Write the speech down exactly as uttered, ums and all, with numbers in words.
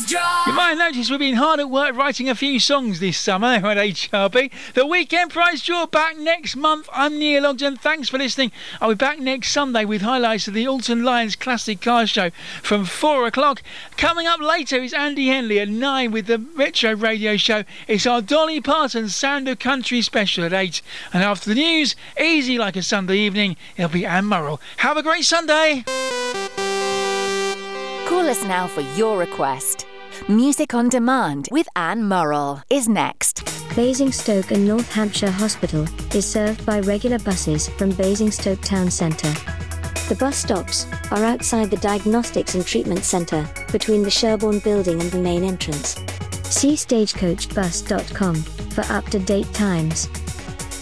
You might have noticed we've been hard at work writing a few songs this summer here at H R B. The Weekend Prize Draw back next month. I'm Neil Ogden. Thanks for listening. I'll be back next Sunday with highlights of the Alton Lions Classic Car Show from four o'clock. Coming up later is Andy Henley at nine with the Retro Radio Show. It's our Dolly Parton Sound of Country special at eight. And after the news, easy like a Sunday evening, it'll be Anne Murrell. Have a great Sunday. Call us now for your request. Music on Demand with Anne Murrell is next. Basingstoke and North Hampshire Hospital is served by regular buses from Basingstoke Town Centre. The bus stops are outside the Diagnostics and Treatment Centre, between the Sherborne building and the main entrance. See stagecoach bus dot com for up-to-date times.